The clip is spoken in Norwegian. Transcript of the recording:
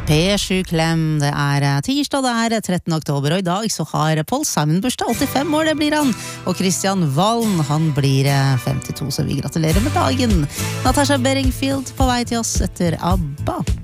P7 Klem, det tirsdag, det 13. oktober, og i dag så har Paul Simon bursdag, 85 år, det blir han. Og Christian Valen, han blir 52, så vi gratulerer med dagen. Natasha Bedingfield på vei til oss etter ABBA.